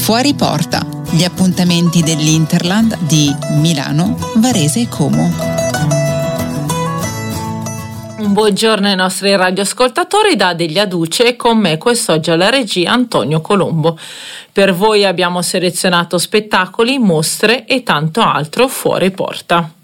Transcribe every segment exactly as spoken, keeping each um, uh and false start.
Fuori porta, gli appuntamenti dell'Interland di Milano, Varese e Como. Un buongiorno ai nostri radioascoltatori da Delia Duce e con me quest'oggi alla regia Antonio Colombo. Per voi abbiamo selezionato spettacoli, mostre e tanto altro fuori porta.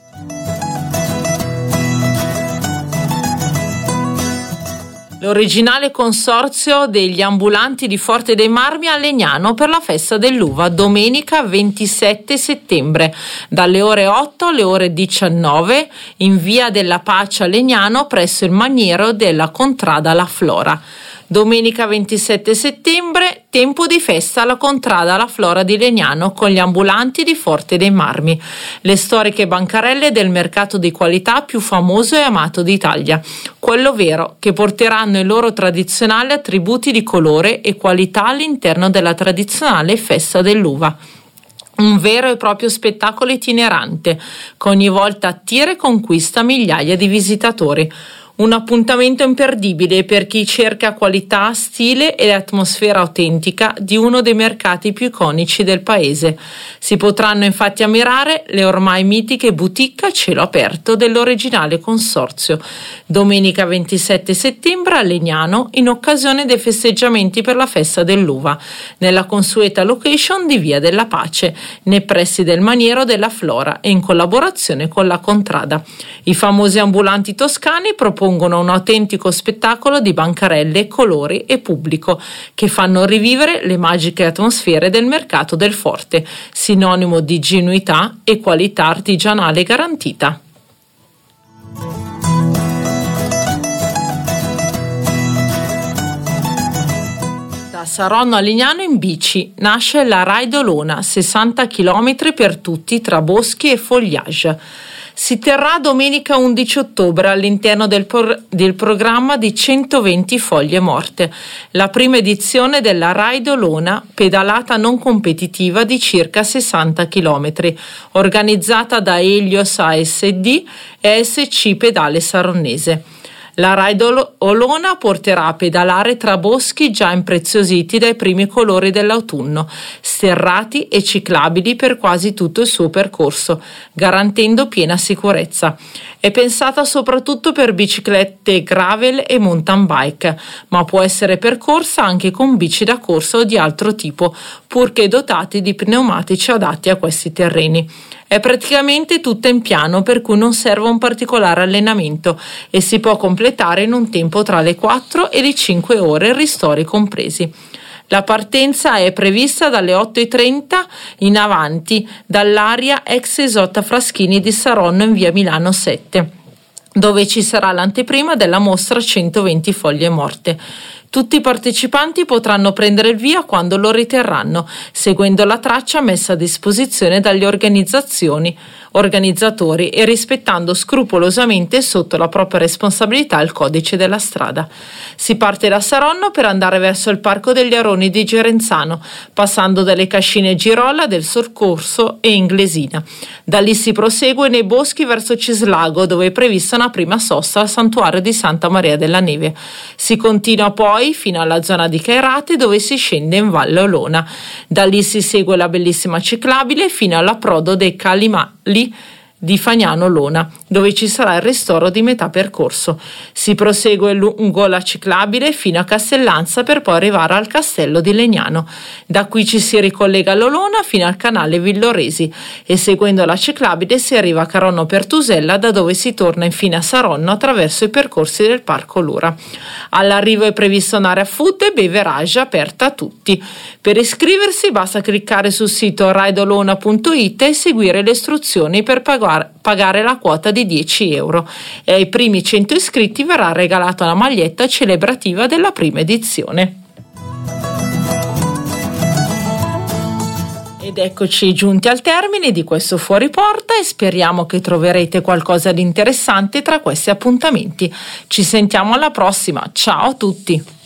L'originale consorzio degli ambulanti di Forte dei Marmi a Legnano per la festa dell'uva domenica ventisette settembre dalle ore otto alle ore diciannove in via della Pace a Legnano presso il maniero della Contrada La Flora. Domenica ventisette settembre, tempo di festa alla Contrada La Flora di Legnano con gli ambulanti di Forte dei Marmi, le storiche bancarelle del mercato di qualità più famoso e amato d'Italia, quello vero, che porteranno i loro tradizionali attributi di colore e qualità all'interno della tradizionale festa dell'uva. Un vero e proprio spettacolo itinerante, che ogni volta attira e conquista migliaia di visitatori. Un appuntamento imperdibile per chi cerca qualità, stile e atmosfera autentica di uno dei mercati più iconici del paese. Si potranno infatti ammirare le ormai mitiche boutique a cielo aperto dell'originale consorzio. Domenica ventisette settembre a Legnano in occasione dei festeggiamenti per la festa dell'uva, nella consueta location di Via della Pace, nei pressi del maniero della Flora e in collaborazione con la Contrada. I famosi ambulanti toscani propongono un autentico spettacolo di bancarelle, colori e pubblico che fanno rivivere le magiche atmosfere del mercato del Forte, sinonimo di genuinità e qualità artigianale garantita. Da Saronno a Legnano in bici nasce la Ride Olona, sessanta chilometri per tutti tra boschi e foliage. Si terrà domenica undici ottobre all'interno del, por- del programma di centoventi foglie morte, la prima edizione della Ride Olona, pedalata non competitiva di circa sessanta chilometri, organizzata da Helios A S D e S C Pedale Saronnese. La Ride Olona porterà a pedalare tra boschi già impreziositi dai primi colori dell'autunno, sterrati e ciclabili per quasi tutto il suo percorso, garantendo piena sicurezza. È pensata soprattutto per biciclette gravel e mountain bike, ma può essere percorsa anche con bici da corsa o di altro tipo, purché dotati di pneumatici adatti a questi terreni. È praticamente tutta in piano, per cui non serve un particolare allenamento e si può completare in un tempo tra le quattro e le cinque ore, ristori compresi. La partenza è prevista dalle otto e trenta in avanti dall'area ex Esotta Fraschini di Saronno in via Milano sette, dove ci sarà l'anteprima della mostra centoventi foglie morte. Tutti i partecipanti potranno prendere il via quando lo riterranno, seguendo la traccia messa a disposizione dagli organizzazioni, organizzatori e rispettando scrupolosamente sotto la propria responsabilità il codice della strada. Si parte da Saronno per andare verso il Parco degli Aroni di Gerenzano, passando dalle cascine Girolla, del Soccorso e Inglesina. Da lì si prosegue nei boschi verso Cislago, dove è prevista una prima sosta al santuario di Santa Maria della Neve. Si continua poi fino alla zona di Cairate, dove si scende in Valle Olona. Da lì si segue la bellissima ciclabile fino all'approdo dei Calimali di Fagnano Lona, dove ci sarà il ristoro di metà percorso. Si prosegue lungo la ciclabile fino a Castellanza per poi arrivare al castello di Legnano. Da qui ci si ricollega all'Olona fino al canale Villoresi e seguendo la ciclabile si arriva a Caronno Pertusella, da dove si torna infine a Saronno attraverso i percorsi del Parco Lura. All'arrivo è prevista un'area food e beverage aperta a tutti. Per iscriversi basta cliccare sul sito rideolona punto it e seguire le istruzioni per pagare pagare la quota di dieci euro e ai primi cento iscritti verrà regalata una maglietta celebrativa della prima edizione. Ed eccoci giunti al termine di questo Fuori Porta e speriamo che troverete qualcosa di interessante tra questi appuntamenti. Ci sentiamo alla prossima, ciao a tutti!